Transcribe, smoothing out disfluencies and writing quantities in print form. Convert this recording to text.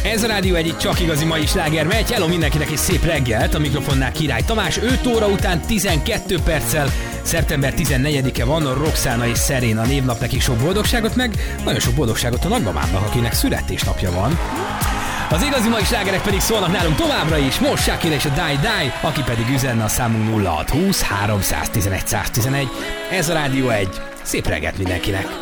Ez a Rádió egyik csak igazi mai sláger megy. Hello mindenkinek és szép reggelt, a mikrofonnál Király Tamás. 5 óra után 12 perccel, szeptember 14-e van, a Roxana és Szeréna névnap, nekik sok boldogságot, meg nagyon sok boldogságot a nagymamámnak, akinek születésnapja van. Az igazi mai slágerek pedig szólnak nálunk továbbra is, most Shakira és a Die Die, aki pedig üzenne a számunk 0620 311 111. Ez a Rádió 1. Szép reggelt mindenkinek!